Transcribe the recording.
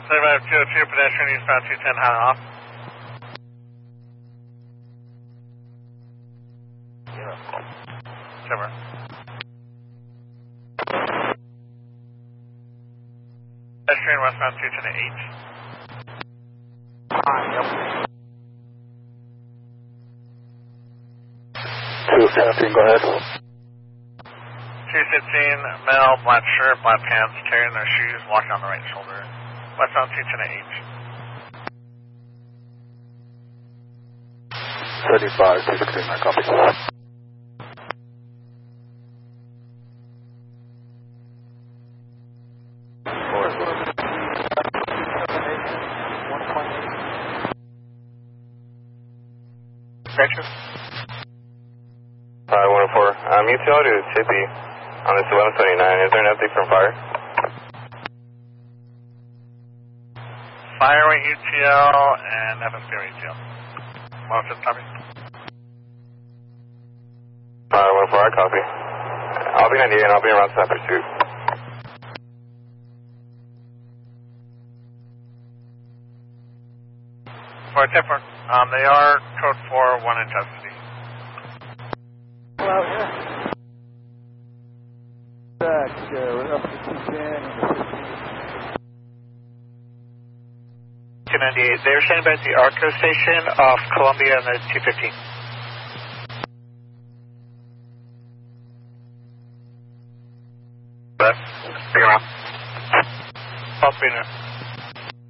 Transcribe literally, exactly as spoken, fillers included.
Survey two oh two, pedestrian eastbound two ten, high off. Yeah. Silver. Pedestrian westbound two ten to eight. Ah, yep. two fifteen, go ahead. two fifteen, male, black shirt, black pants, carrying their shoes, walking on the right shoulder. Westbound two ten to eight. thirty-five, two sixteen, I copy. Correction? Alright, one oh four. Um, U T L to Chippy on this eleven seventy-nine. Is there an update from fire? Fireway U T L and F S P U T L. one oh six, copy. Alright, one oh four, I copy. I'll be ninety-eight and I'll be around to that pursuit. For ten four, um, they are code four, one in custody. Well, yeah. Back, uh, we're up to two ten and the fifteen. two ninety-eight, they're standing by at the ARCO station off Columbia and the two fifteen. Stick around. False beater.